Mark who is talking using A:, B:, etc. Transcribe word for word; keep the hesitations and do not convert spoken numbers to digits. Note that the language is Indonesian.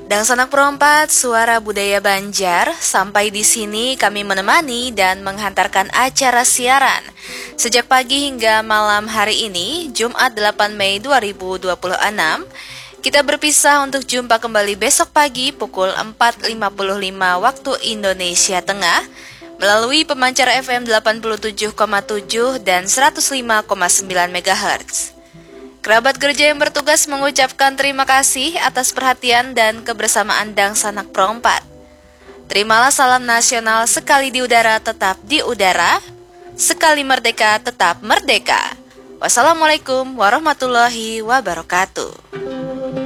A: Dan Sanak Perempat, suara budaya Banjar, sampai di sini kami menemani dan menghantarkan acara siaran. Sejak pagi hingga malam hari ini, Jumat delapan Mei dua ribu dua puluh enam, kita berpisah untuk jumpa kembali besok pagi pukul empat lima puluh lima waktu Indonesia Tengah, melalui pemancar F M delapan puluh tujuh koma tujuh dan seratus lima koma sembilan megahertz. Kerabat kerja yang bertugas mengucapkan terima kasih atas perhatian dan kebersamaan Dang Sanak Perempat. Terimalah salam nasional, sekali di udara tetap di udara, sekali merdeka tetap merdeka. Wassalamualaikum warahmatullahi wabarakatuh.